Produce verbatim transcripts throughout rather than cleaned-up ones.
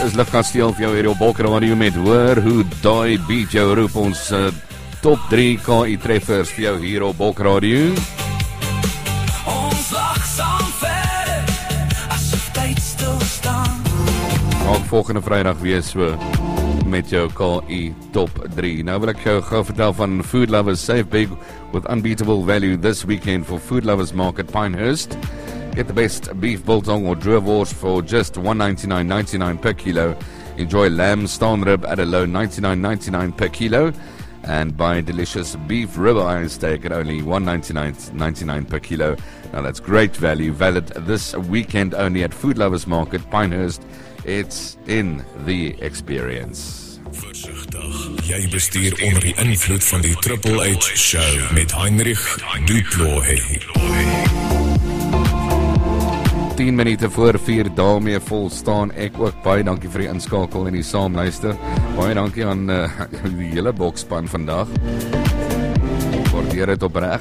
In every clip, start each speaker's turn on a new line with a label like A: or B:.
A: is Lugkasteel vir jou hier op Bolkradio met hoor hoe daai beat jou roep ons uh, top drie K I treffers vir jou hier op Bolkradio.
B: Ons lag saam verder asof tyd stil staan.
A: Ook volgende Vrydag weer so met jou K I top drie. Nou wil ek jou gou vertel van Food Lovers. Save big with unbeatable value this weekend for Food Lovers Market Pinehurst. Get the best beef biltong or dreurwors for just one ninety-nine ninety-nine per kilo. Enjoy lamb stone rib at a low ninety-nine ninety-nine per kilo. And buy delicious beef ribeye steak at only one ninety-nine ninety-nine per kilo. Now that's great value, valid this weekend only at Food Lovers Market Pinehurst. It's in the experience.
C: Versigtig, jy bestuur onder die invloed van die Triple H Show met Heinrich Duplohe.
A: tien minute voor vier, daarmee vol staan ek ook. Baie dankie vir die inskakel en die saamluister. Baie dankie aan uh, die hele bokspan vandag. Waardeer dit opreg.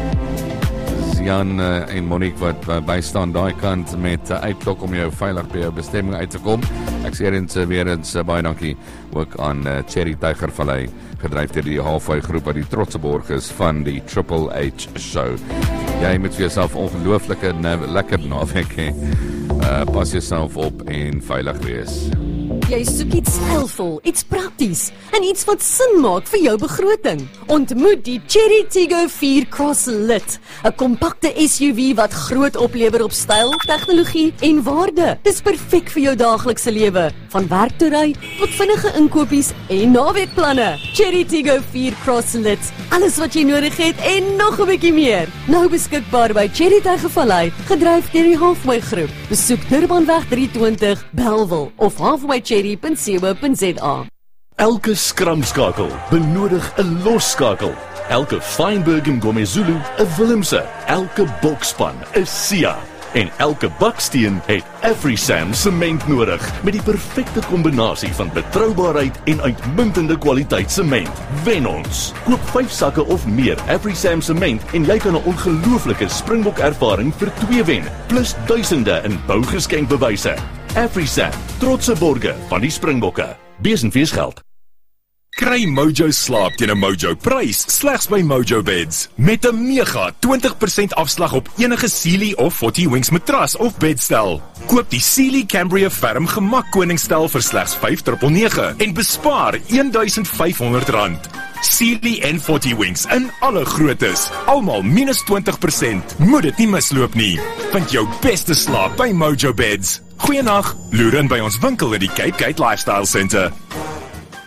A: Jan uh, en Monique wat uh, bystaan daai kant met uh, uitklok om jou veilig by jou bestemming uit te kom. Ek sê eens uh, weer eens uh, baie dankie ook aan uh, Cherry Tygervallei, gedryf deur die Halfway groep wat die trotse borg is van die Triple H Show. Jy moet vir jouself ongelooflike lekker naweek hê. Uh, pas jouself op en veilig wees.
D: Jy soek iets stylvol, iets prakties en iets wat sin maak vir jou begroting. Ontmoet die Cherry Tiggo vier Cross Lit, 'n kompakte S U V wat groot oplewer op styl, tegnologie en waarde. Dis perfek vir jou daaglikse lewe, van werk toe ry tot vinnige inkopies en naweekplanne. Cherry Tiggo vier Cross Lit, alles wat jy nodig het en nog 'n bietjie meer. Nou beskikbaar by Cherry Tygervallei, gedryf deur die Halfway groep. Besoek Durbanweg drie twintig, Bellville of halfway cherry punt co punt za.
E: Elke skramskakel benodig 'n losskakel. Elke Feinberg en Gomezulu 'n Willemse. Elke bokspan 'n Sia. En elke baksteen het AfriSam sement nodig met die perfekte kombinasie van betroubaarheid en uitmuntende kwaliteit sement. Wen ons. Koop vyf sakke of meer AfriSam sement en jy kan 'n ongelooflike Springbok ervaring vir twee wen, plus duisende in bougeskenkbewyse. AfriSam, trotse borge van die Springbokke. Bees en feesgeld.
C: Kry Mojo slaap teen 'n Mojo prys slegs by Mojo Beds met 'n mega twintig persent afslag op enige Sealy of forty Wings matras of bedstel. Koop die Sealy Cambria Ferm Gemak Koningsstel vir slegs vyf nege nege en bespaar een duisend vyf honderd rand. Sealy en forty Wings in alle groottes, almal minus twintig persent. Moet dit nie misloop nie. Vind jou beste slaap by Mojo Beds. Goeienag, loer in by ons winkel in die Cape Gate Lifestyle Centre.